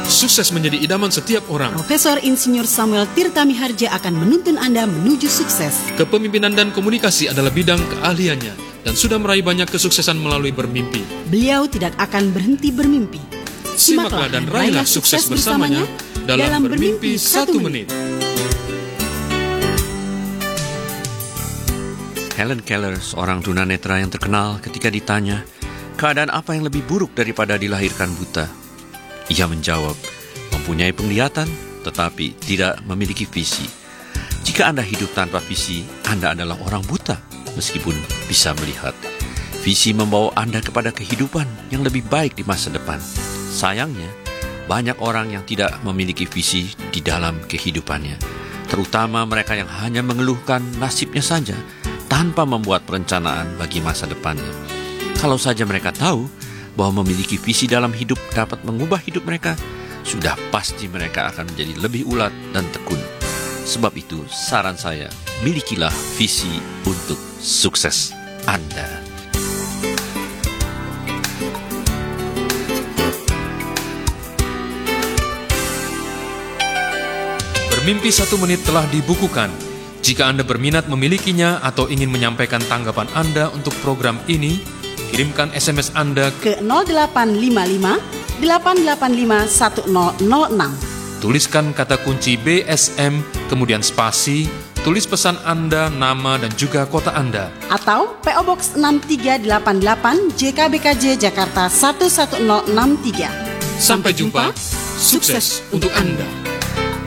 Sukses menjadi idaman setiap orang. Profesor Insinyur Samuel Tirta Miharja akan menuntun Anda menuju sukses. Kepemimpinan dan komunikasi adalah bidang keahliannya dan sudah meraih banyak kesuksesan melalui bermimpi. Beliau tidak akan berhenti bermimpi. Simaklah dan raihlah sukses bersamanya dalam Bermimpi 1 Menit. Helen Keller, seorang tunanetra yang terkenal, ketika ditanya, keadaan apa yang lebih buruk daripada dilahirkan buta? Ia menjawab, mempunyai penglihatan tetapi tidak memiliki visi. Jika Anda hidup tanpa visi, Anda adalah orang buta meskipun bisa melihat. Visi membawa Anda kepada kehidupan yang lebih baik di masa depan. Sayangnya, banyak orang yang tidak memiliki visi di dalam kehidupannya, terutama mereka yang hanya mengeluhkan nasibnya saja tanpa membuat perencanaan bagi masa depannya. Kalau saja mereka tahu bahwa memiliki visi dalam hidup dapat mengubah hidup mereka, sudah pasti mereka akan menjadi lebih ulet dan tekun. Sebab itu, saran saya, milikilah visi untuk sukses Anda. Bermimpi 1 Menit telah dibukukan. Jika Anda berminat memilikinya atau ingin menyampaikan tanggapan Anda untuk program ini, kirimkan SMS Anda ke 0855 885 1006. Tuliskan kata kunci BSM, kemudian spasi, tulis pesan Anda, nama dan juga kota Anda. Atau PO Box 6388 JKBKJ Jakarta 11063. Sampai jumpa, sukses untuk Anda.